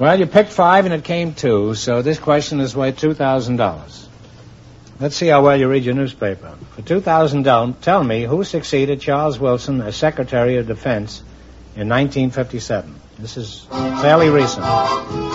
Well, you picked 5 and it came 2, so this question is worth $2,000. Let's see how well you read your newspaper. For $2,000, tell me who succeeded Charles Wilson as Secretary of Defense in 1957. This is fairly recent.